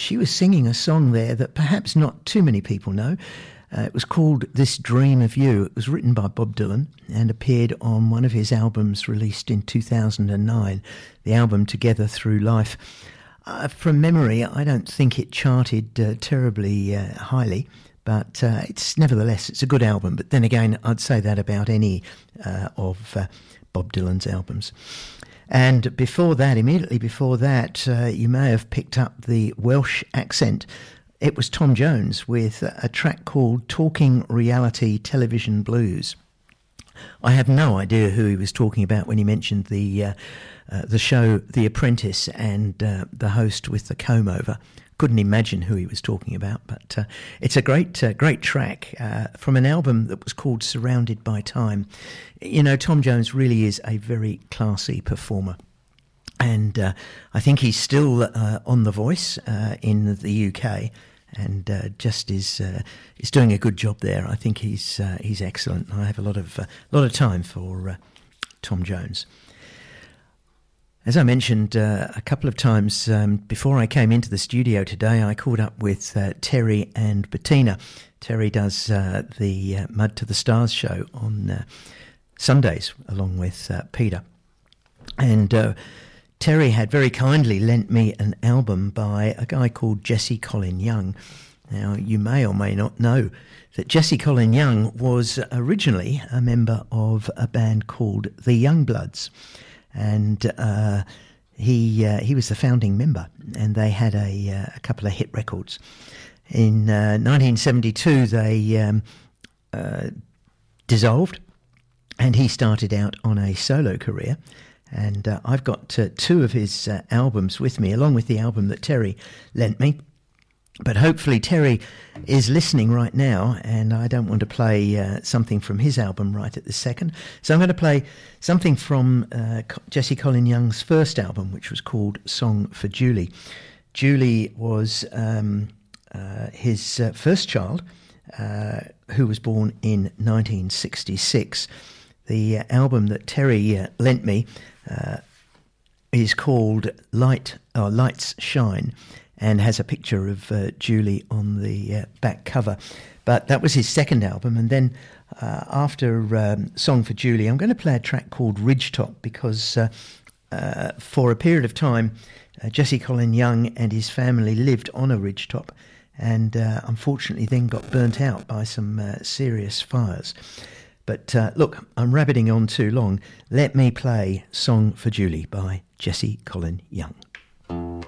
she was singing a song there that perhaps not too many people know. It was called This Dream of You. It was written by Bob Dylan and appeared on one of his albums released in 2009, the album Together Through Life. From memory, I don't think it charted terribly highly, but it's a good album. But then again, I'd say that about any of Bob Dylan's albums. And before that, immediately before that, you may have picked up the Welsh accent. It was Tom Jones with a track called Talking Reality Television Blues. I have no idea who he was talking about when he mentioned the show The Apprentice and the host with the comb over. Couldn't imagine who he was talking about, but it's a great track from an album that was called Surrounded by Time. You know, Tom Jones really is a very classy performer. And I think he's still on The Voice in the UK, and just is doing a good job there. I think he's excellent. I have a lot of time for Tom Jones. As I mentioned a couple of times before I came into the studio today, I caught up with Terry and Bettina. Terry does the Mud to the Stars show on Sundays along with Peter, and Terry had very kindly lent me an album by a guy called Jesse Colin Young. Now, you may or may not know that Jesse Colin Young was originally a member of a band called the Youngbloods, and he was the founding member, and they had a couple of hit records. In 1972, they dissolved, and he started out on a solo career. And I've got two of his albums with me, along with the album that Terry lent me. But hopefully Terry is listening right now, and I don't want to play something from his album right at this second. So I'm going to play something from Jesse Colin Young's first album, which was called Song for Julie. Julie was his first child, who was born in 1966. The album that Terry lent me is called Lights Shine, and has a picture of Julie on the back cover. But that was his second album, and then after Song for Julie, I'm going to play a track called Ridgetop, because for a period of time, Jesse Colin Young and his family lived on a ridgetop, and unfortunately then got burnt out by some serious fires. But look, I'm rabbiting on too long. Let me play Song for Julie by Jesse Colin Young.